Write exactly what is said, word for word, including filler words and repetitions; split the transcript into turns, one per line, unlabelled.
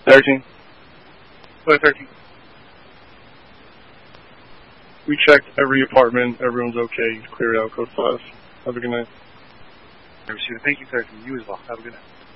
thirteen.
What thirteen?
We checked every apartment. Everyone's okay. You cleared out. Code five. Have a good night.
Thank you, thirteen. You as well. Have a good night.